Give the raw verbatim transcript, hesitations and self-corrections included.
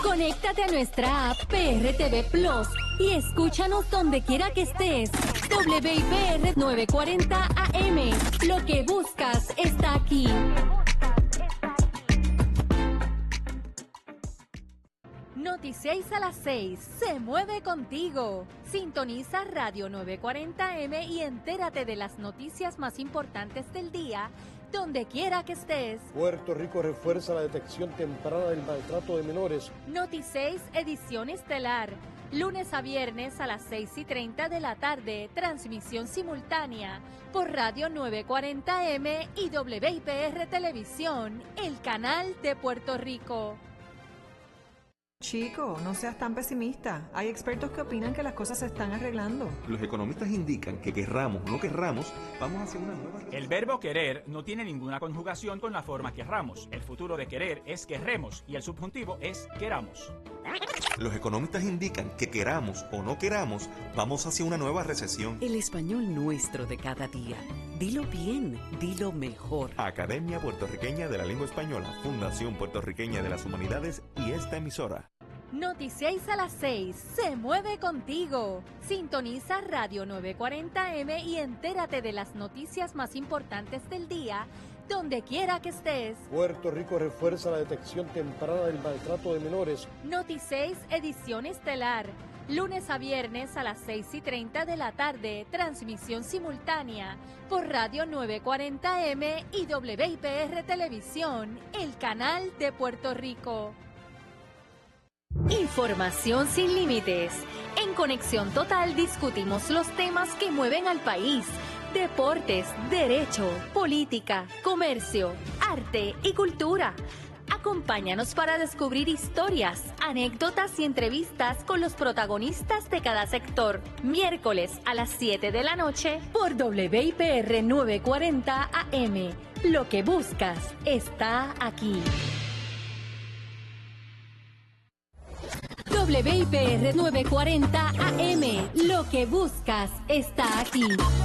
Conéctate a nuestra app P R T V Plus y escúchanos donde quiera que estés. W I P R novecientos cuarenta A M. Lo que buscas está aquí. Noti seis a las seis se mueve contigo. Sintoniza Radio novecientos cuarenta A M y entérate de las noticias más importantes del día, donde quiera que estés. Puerto Rico refuerza la detección temprana del maltrato de menores. Noti seis edición estelar. Lunes a viernes a las seis y treinta de la tarde, transmisión simultánea por Radio novecientos cuarenta A M y W I P R Televisión, el canal de Puerto Rico. Chico, no seas tan pesimista. Hay expertos que opinan que las cosas se están arreglando. Los economistas indican que querramos o no querramos, vamos hacia una nueva... El verbo querer no tiene ninguna conjugación con la forma querramos. El futuro de querer es querremos y el subjuntivo es queramos. Los economistas indican que queramos o no queramos, vamos hacia una nueva recesión. El español nuestro de cada día. Dilo bien, dilo mejor. Academia Puertorriqueña de la Lengua Española, Fundación Puertorriqueña de las Humanidades y esta emisora. Noti seis a las seis se mueve contigo. Sintoniza Radio novecientos cuarenta A M y entérate de las noticias más importantes del día, donde quiera que estés. Puerto Rico refuerza la detección temprana del maltrato de menores. Noti seis edición estelar. Lunes a viernes a las seis y treinta de la tarde, transmisión simultánea por Radio novecientos cuarenta A M y W I P R Televisión, el canal de Puerto Rico. Información sin límites. En Conexión Total discutimos los temas que mueven al país. Deportes, derecho, política, comercio, arte y cultura. Acompáñanos para descubrir historias, anécdotas y entrevistas con los protagonistas de cada sector. Miércoles a las siete de la noche por W I P R novecientos cuarenta A M. Lo que buscas está aquí. W I P R novecientos cuarenta A M. Lo que buscas está aquí.